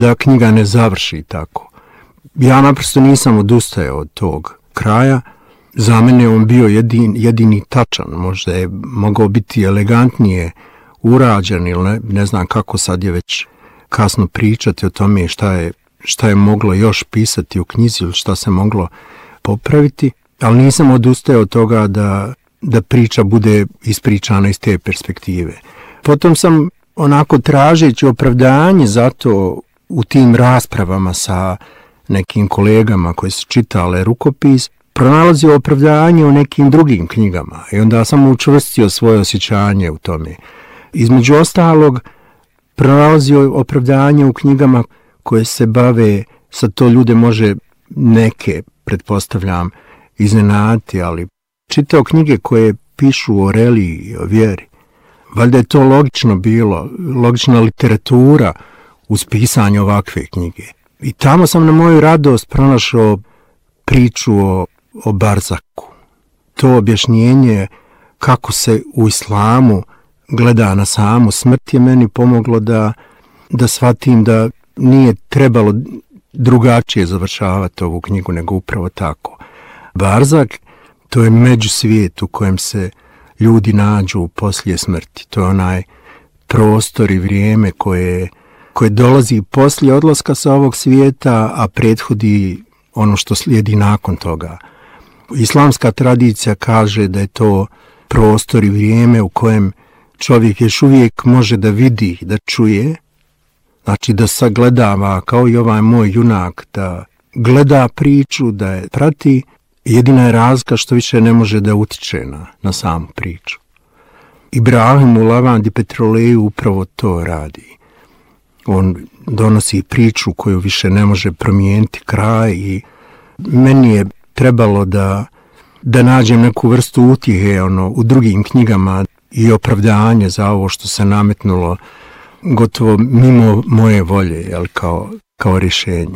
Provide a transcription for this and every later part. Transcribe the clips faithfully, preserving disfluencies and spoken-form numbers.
da knjiga ne završi tako. Ja naprosto nisam odustajao od tog kraja. Za mene on bio jedin, jedini tačan, možda je mogao biti elegantnije urađen ili ne, ne znam kako, sad je već kasno pričati o tome šta je, šta je moglo još pisati u knjizi ili šta se moglo popraviti, ali nisam odustajao od toga da, da priča bude ispričana iz te perspektive. Potom sam onako tražeći opravdanje za to u tim raspravama sa nekim kolegama koji su čitale rukopis, pronalazio opravdanje u nekim drugim knjigama i onda sam učvrstio svoje osjećanje u tome. Između ostalog, pronalazio opravdanje u knjigama koje se bave, sad to ljude može neke, pretpostavljam, iznenaditi, ali čitao knjige koje pišu o religiji, o vjeri. Valjda je to logično bilo, logična literatura uz pisanje ovakve knjige. I tamo sam na moju radost pronašao priču o, o Barzaku. To objašnjenje kako se u islamu gleda na samu smrt je meni pomoglo da, da shvatim da nije trebalo drugačije završavati ovu knjigu nego upravo tako. Barzak, to je međusvijet u kojem se ljudi nađu poslije smrti. To je onaj prostor i vrijeme koje, koje dolazi poslije odlaska sa ovog svijeta, a prethodi ono što slijedi nakon toga. Islamska tradicija kaže da je to prostor i vrijeme u kojem čovjek još uvijek može da vidi, da čuje, znači da sagledava, kao i ovaj moj junak, da gleda priču, da je prati. Jedina je razlika što više ne može da utiče na, na samu priču. Ibrahim u Lavandi Petroleju upravo to radi. On donosi priču koju više ne može promijeniti kraj i meni je trebalo da, da nađem neku vrstu utjehe ono, u drugim knjigama i opravdanje za ovo što se nametnulo gotovo mimo moje volje, jel, kao, kao rješenje.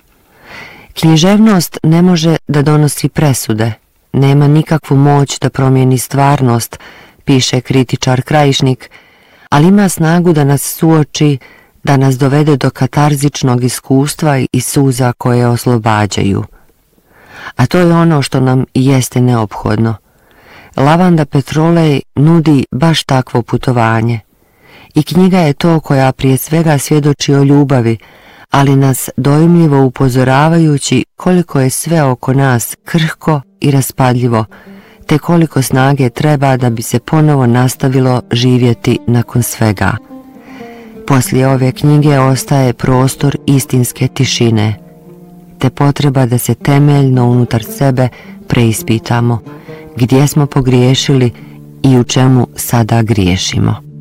Književnost ne može da donosi presude, nema nikakvu moć da promijeni stvarnost, piše kritičar Krajišnik, ali ima snagu da nas suoči, da nas dovede do katarzičnog iskustva i suza koje oslobađaju. A to je ono što nam i jeste neophodno. Lavanda Petrolej nudi baš takvo putovanje. I knjiga je to koja prije svega svjedoči o ljubavi, ali nas dojmljivo upozoravajući koliko je sve oko nas krhko i raspadljivo, te koliko snage treba da bi se ponovo nastavilo živjeti nakon svega. Poslije ove knjige ostaje prostor istinske tišine, te potreba da se temeljno unutar sebe preispitamo gdje smo pogriješili i u čemu sada griješimo.